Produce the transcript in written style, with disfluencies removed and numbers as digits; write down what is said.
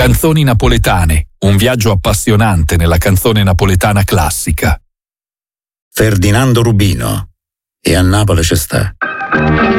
Canzoni napoletane, un viaggio appassionante nella canzone napoletana classica. Ferdinando Rubino, e a Napoli c'è sta.